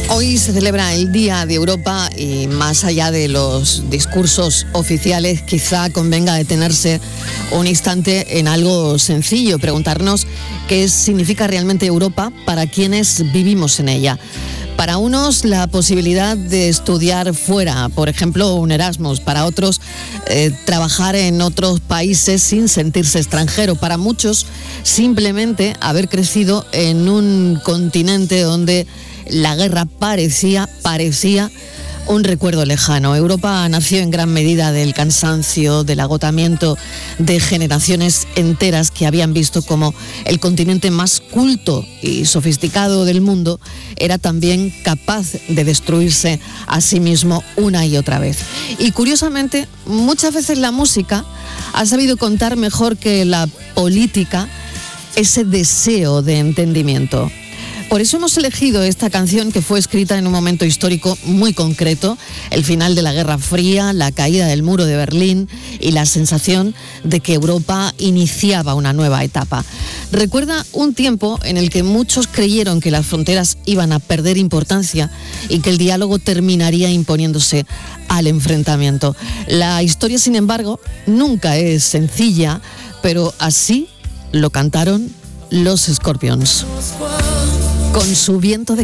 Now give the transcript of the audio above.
Hoy se celebra el Día de Europa y más allá de los discursos oficiales, quizá convenga detenerse un instante en algo sencillo, preguntarnos qué significa realmente Europa para quienes vivimos en ella. Para unos, la posibilidad de estudiar fuera, por ejemplo, un Erasmus. Para otros, trabajar en otros países sin sentirse extranjero. Para muchos, simplemente haber crecido en un continente donde la guerra parecía un recuerdo lejano. Europa nació en gran medida del cansancio, del agotamiento de generaciones enteras que habían visto como el continente más culto y sofisticado del mundo era también capaz de destruirse a sí mismo una y otra vez. Y curiosamente, muchas veces la música ha sabido contar mejor que la política ese deseo de entendimiento. Por eso hemos elegido esta canción, que fue escrita en un momento histórico muy concreto, el final de la Guerra Fría, la caída del muro de Berlín y la sensación de que Europa iniciaba una nueva etapa. Recuerda un tiempo en el que muchos creyeron que las fronteras iban a perder importancia y que el diálogo terminaría imponiéndose al enfrentamiento. La historia, sin embargo, nunca es sencilla, pero así lo cantaron los Scorpions. Con su viento de